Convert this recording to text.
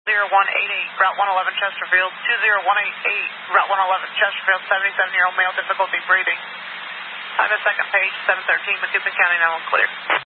2018, Route 111 Chesterfield, 20188, Route 111 Chesterfield, 77-year-old male, difficulty breathing. Time is second page, 713, Macoupin County, now clear.